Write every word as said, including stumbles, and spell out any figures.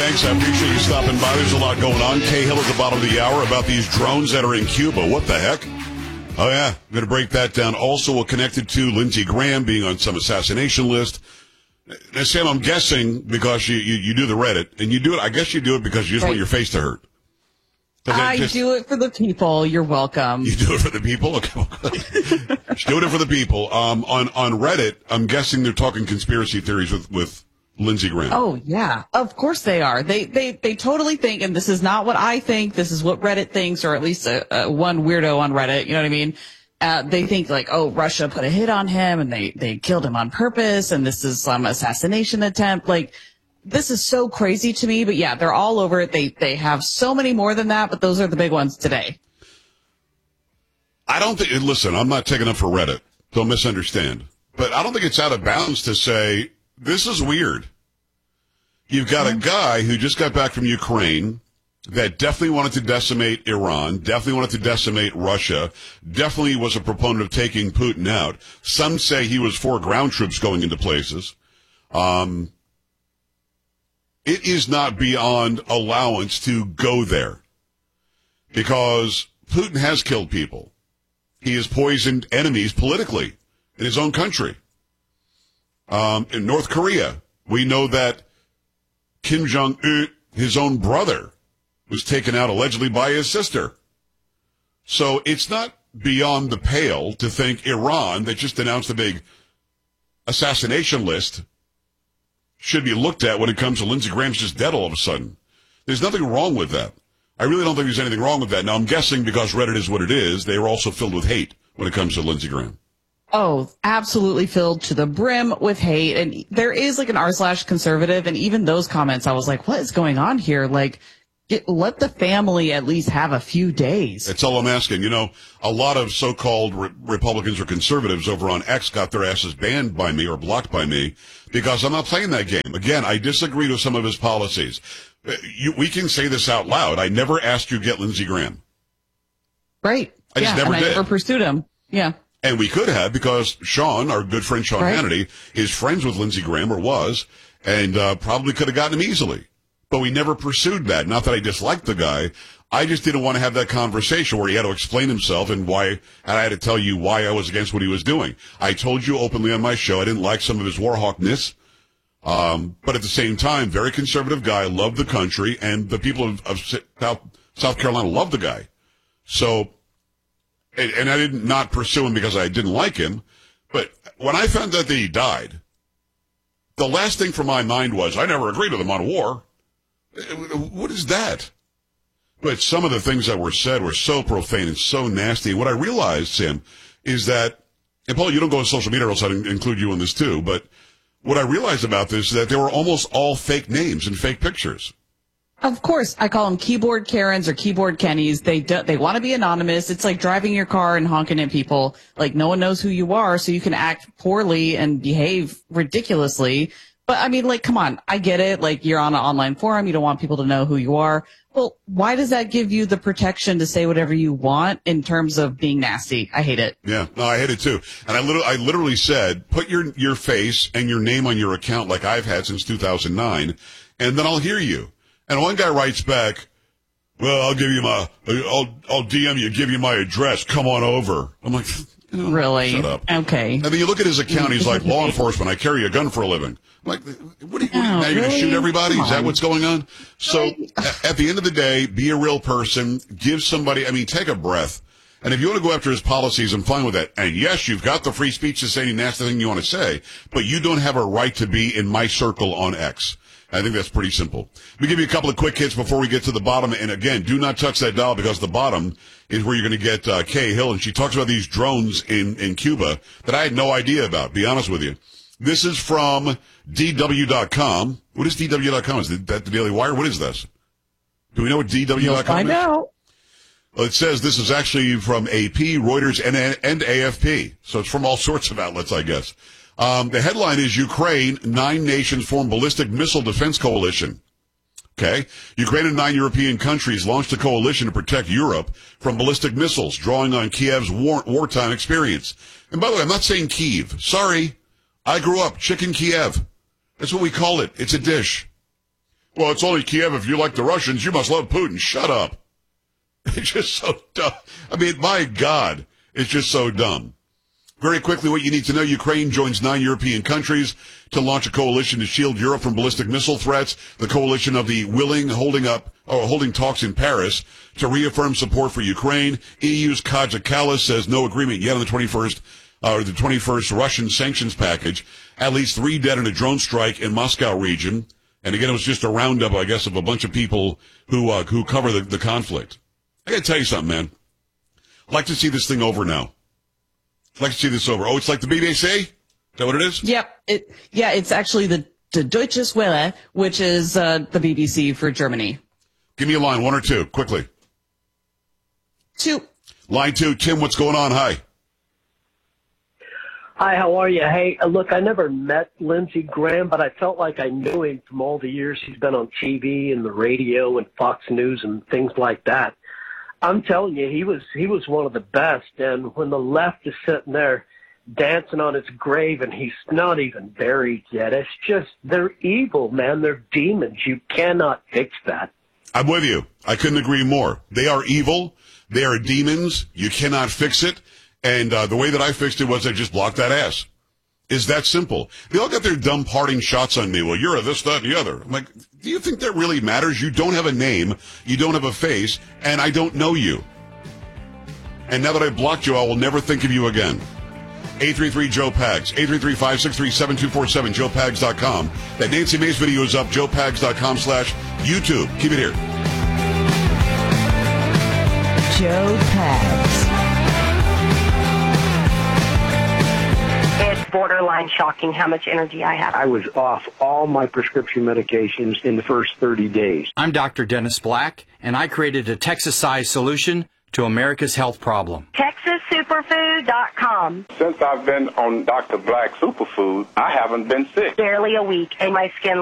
thanks. I appreciate you stopping by. There's a lot going on. Cahill at the bottom of the hour about these drones that are in Cuba. What the heck? Oh, yeah. I'm going to break that down. Also, we'll connect it to Lindsey Graham being on some assassination list. Now, Sam, I'm guessing because you, you, you do the Reddit, and you do it, I guess you do it because you just right. want your face to hurt. I just, do it for the people. You're welcome. You do it for the people? Okay. Just doing it for the people. Um, on, on Reddit, I'm guessing they're talking conspiracy theories with, with Lindsey Graham. Oh, yeah. Of course they are. They, they, they totally think, and this is not what I think, this is what Reddit thinks, or at least a, a one weirdo on Reddit, you know what I mean? Uh, they think like, oh, Russia put a hit on him and they, they killed him on purpose and this is some assassination attempt. Like, this is so crazy to me, but yeah, they're all over it. They, they have so many more than that, but those are the big ones today. I don't think, listen, I'm not taking up for Reddit. Don't misunderstand. But I don't think it's out of bounds to say, this is weird. You've got a guy who just got back from Ukraine that definitely wanted to decimate Iran, definitely wanted to decimate Russia, definitely was a proponent of taking Putin out. Some say he was for ground troops going into places. Um, it is not beyond allowance to go there because Putin has killed people. He has poisoned enemies politically in his own country. Um, in North Korea, we know that Kim Jong-un, his own brother, was taken out allegedly by his sister. So it's not beyond the pale to think Iran, that just announced a big assassination list, should be looked at when it comes to Lindsey Graham's just dead all of a sudden. There's nothing wrong with that. I really don't think there's anything wrong with that. Now, I'm guessing because Reddit is what it is, they are also filled with hate when it comes to Lindsey Graham. Oh, absolutely filled to the brim with hate. And there is like an r slash conservative. And even those comments, I was like, what is going on here? Like, get, let the family at least have a few days. That's all I'm asking. You know, a lot of so-called re- Republicans or conservatives over on X got their asses banned by me or blocked by me because I'm not playing that game. Again, I disagree with some of his policies. You, we can say this out loud. I never asked you to get Lindsey Graham. Right. I just yeah, never and did. I never pursued him. Yeah. And we could have because Sean, our good friend Sean right. Hannity, is friends with Lindsey Graham or was, and uh, probably could have gotten him easily. But we never pursued that. Not that I disliked the guy. I just didn't want to have that conversation where he had to explain himself and why, and I had to tell you why I was against what he was doing. I told you openly on my show I didn't like some of his warhawkness. Um, but at the same time, very conservative guy, loved the country, and the people of, of South, South Carolina loved the guy. So, and, and I didn't not pursue him because I didn't like him. But when I found out that he died, the last thing from my mind was, I never agreed with him on war. What is that? But some of the things that were said were so profane and so nasty. What I realized, Sam, is that, and Paul, you don't go on social media, or else I'd include you in this too, but what I realized about this is that they were almost all fake names and fake pictures. Of course, I call them keyboard Karens or keyboard Kennys. They do, they want to be anonymous. It's like driving your car and honking at people. Like no one knows who you are, so you can act poorly and behave ridiculously. But I mean, like, come on, I get it. Like you're on an online forum, you don't want people to know who you are. Well, why does that give you the protection to say whatever you want in terms of being nasty? I hate it. Yeah, no, I hate it too. And I literally, I literally said, put your, your face and your name on your account like I've had since two thousand nine, and then I'll hear you. And one guy writes back, well, I'll give you my, I'll, I'll D M you, give you my address. Come on over. I'm like, you know, really? Shut up. Okay. And then you look at his account. He's like, law enforcement. I carry a gun for a living. I'm like, what are you, what are you Oh, now you're going to really? shoot everybody? Come Is that on. what's going on? So Really? at the end of the day, be a real person. Give somebody, I mean, take a breath. And if you want to go after his policies, I'm fine with that. And yes, you've got the free speech to say any nasty thing you want to say, but you don't have a right to be in my circle on X. I think that's pretty simple. Let me give you a couple of quick hits before we get to the bottom. And again, do not touch that dial because the bottom is where you're going to get uh, Kay Hill. And she talks about these drones in, in Cuba that I had no idea about, be honest with you. This is from D W dot com. What is D W dot com? Is that the Daily Wire? What is this? Do we know what D W dot com is? You'll find out. Well, it says this is actually from A P, Reuters, and, and A F P. So it's from all sorts of outlets, I guess. Um, the headline is Ukraine, nine nations form ballistic missile defense coalition. Okay. Ukraine and nine European countries launched a coalition to protect Europe from ballistic missiles, drawing on Kiev's war, wartime experience. And by the way, I'm not saying Kyiv. Sorry. I grew up chicken Kiev. That's what we call it. It's a dish. Well, it's only Kiev. If you like the Russians, you must love Putin. Shut up. It's just so dumb. I mean, my God, it's just so dumb. Very quickly, what you need to know, Ukraine joins nine European countries to launch a coalition to shield Europe from ballistic missile threats. The coalition of the willing holding up, or holding talks in Paris to reaffirm support for Ukraine. E U's Kaja Kallas says no agreement yet on the twenty-first, uh, or the twenty-first Russian sanctions package. At least three dead in a drone strike in Moscow region. And again, it was just a roundup, I guess, of a bunch of people who, uh, who cover the, the conflict. I gotta tell you something, man. I'd like to see this thing over now. I'd like to see this over. Oh, it's like the B B C? Is that what it is? Yep. It, yeah, it's actually the, the Deutsche Welle, which is uh, the B B C for Germany. Give me a line, one or two, quickly. Two. Line two, Tim, what's going on? Hi. Hi, how are you? Hey, uh, look, I never met Lindsey Graham, but I felt like I knew him from all the years he's been on T V and the radio and Fox News and things like that. I'm telling you, he was he was one of the best. And when the left is sitting there dancing on his grave and he's not even buried yet, it's just, they're evil, man. They're demons. You cannot fix that. I'm with you. I couldn't agree more. They are evil. They are demons. You cannot fix it. And uh, the way that I fixed it was I just blocked that ass. Is that simple? They all got their dumb parting shots on me. Well, you're a this, that, and the other. I'm like, do you think that really matters? You don't have a name. You don't have a face. And I don't know you. And now that I've blocked you, I will never think of you again. eight three three, Joe Pags. eight three three, five six three, seven two four seven. joe pags dot com. That Nancy Mace video is up. joe pags dot com slash YouTube. Keep it here. Joe Pags. It's borderline shocking how much energy I have. I was off all my prescription medications in the first thirty days. I'm Doctor Dennis Black, and I created a Texas-sized solution to America's health problem. Texas Superfood dot com. Since I've been on Doctor Black Superfood, I haven't been sick. Barely a week, and my skin